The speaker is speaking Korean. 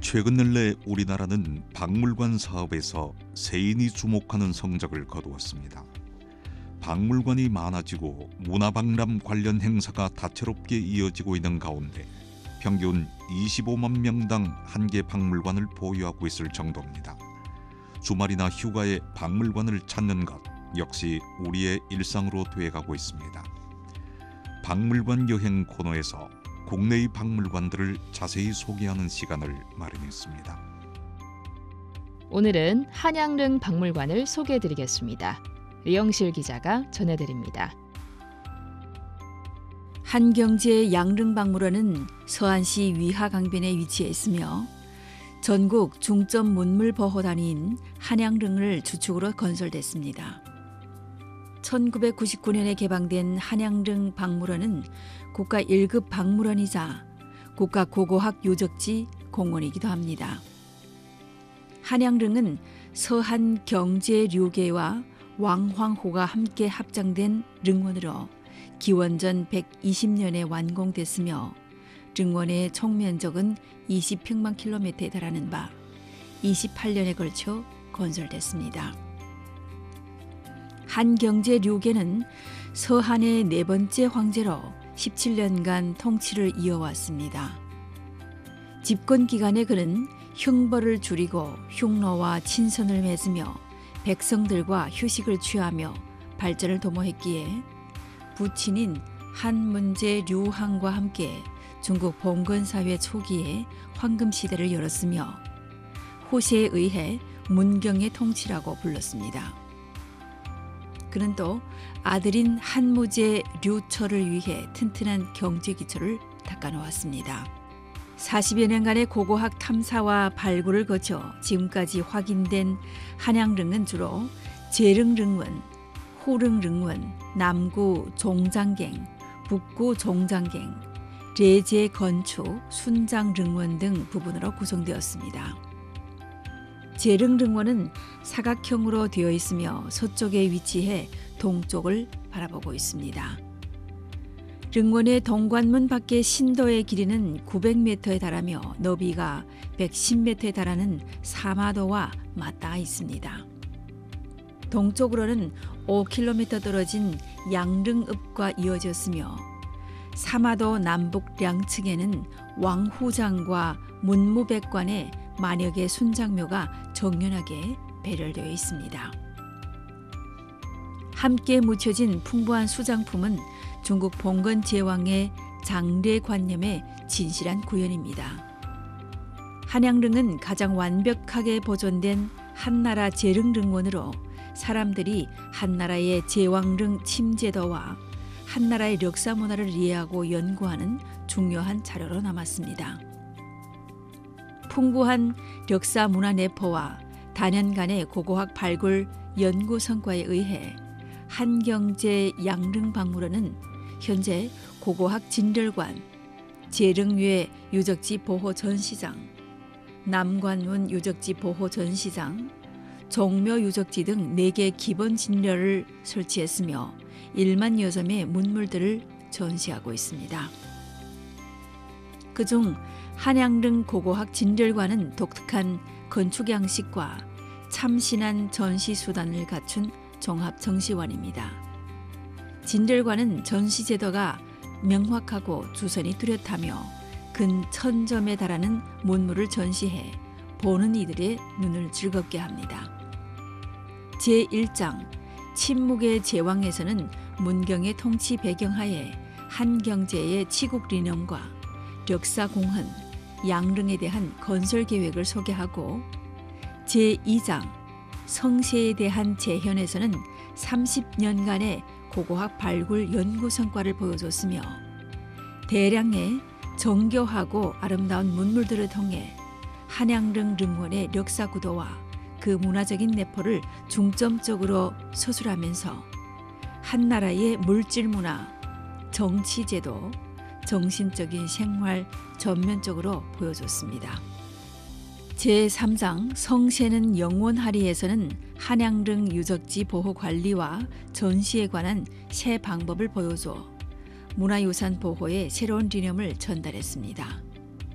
최근 근래 우리나라는 박물관 사업에서 세인이 주목하는 성적을 거두었습니다. 박물관이 많아지고 문화박람 관련 행사가 다채롭게 이어지고 있는 가운데 평균 25만 명당 한 개 박물관을 보유하고 있을 정도입니다. 주말이나 휴가에 박물관을 찾는 것 역시 우리의 일상으로 되어가고 있습니다. 박물관 여행 코너에서 국내의 박물관들을 자세히 소개하는 시간을 마련했습니다. 오늘은 한양릉 박물관을 소개해드리겠습니다. 류영실 기자가 전해드립니다. 한경제 양릉박물원은 서안시 위하강변에 위치해 있으며 전국 중점 문물보호단위인 한양릉을 주축으로 건설됐습니다. 1999년에 개방된 한양릉 박물원은 국가 1급 박물원이자 국가 고고학 유적지 공원이기도 합니다. 한양릉은 서한 경제류계와 왕황호가 함께 합장된 릉원으로 기원전 120년에 완공됐으며 릉원의 총면적은 20평방 킬로미터에 달하는 바 28년에 걸쳐 건설됐습니다. 한경제류계는 서한의 네 번째 황제로 17년간 통치를 이어왔습니다. 집권 기간에 그는 흉벌을 줄이고 흉노와 친선을 맺으며 백성들과 휴식을 취하며 발전을 도모했기에 부친인 한문제 류항과 함께 중국 봉건사회 초기에 황금시대를 열었으며 호세에 의해 문경의 통치라고 불렀습니다. 그는 또 아들인 한무제 류철을 위해 튼튼한 경제기초를 닦아놓았습니다. 40여 년간의 고고학 탐사와 발굴을 거쳐 지금까지 확인된 한양릉은 주로 제릉릉원, 호릉릉원, 남구 종장갱, 북구 종장갱, 레제 건축, 순장릉원 등 부분으로 구성되었습니다. 제릉릉원은 사각형으로 되어 있으며 서쪽에 위치해 동쪽을 바라보고 있습니다. 릉원의 동관문 밖의 신도의 길이는 900m에 달하며 너비가 110m에 달하는 사마도와 맞닿아 있습니다. 동쪽으로는 5km 떨어진 양릉읍과 이어졌으며 사마도 남북 양측에는 왕후장과 문무백관의 만여 개 순장묘가 정연하게 배열되어 있습니다. 함께 묻혀진 풍부한 수장품은 중국 봉건 제왕의 장례관념의 진실한 구현입니다. 한양릉은 가장 완벽하게 보존된 한나라 제릉릉원으로 사람들이 한나라의 제왕릉 침제도와 한나라의 역사 문화를 이해하고 연구하는 중요한 자료로 남았습니다. 풍부한 역사 문화 내포와 다년간의 고고학 발굴 연구 성과에 의해 한경제 양릉박물원은 현재 고고학 진열관, 제릉외 유적지 보호 전시장, 남관문 유적지 보호 전시장, 종묘 유적지 등 4개 기본 진열을 설치했으며 1만여 점의 문물들을 전시하고 있습니다. 그중 한양릉 고고학 진열관은 독특한 건축 양식과 참신한 전시 수단을 갖춘 종합 정시관입니다. 진열관은 전시 제도가 명확하고 주선이 뚜렷하며 근 1000점에 달하는 문물을 전시해 보는 이들의 눈을 즐겁게 합니다. 제1장 침묵의 제왕에서는 문경의 통치 배경하에 한경제의 치국 리념과 역사 공헌, 양릉에 대한 건설 계획을 소개하고 제2장 성세에 대한 재현에서는 30년간의 고고학 발굴 연구 성과를 보여줬으며 대량의 정교하고 아름다운 문물들을 통해 한양릉 릉원의 역사 구도와 그 문화적인 내포를 중점적으로 서술하면서 한나라의 물질 문화, 정치 제도, 정신적인 생활 전면적으로 보여줬습니다. 제3장 성세는 영원하리에서는 한양릉 유적지 보호 관리와 전시에 관한 새 방법을 보여줘 문화유산 보호의 새로운 리념을 전달했습니다.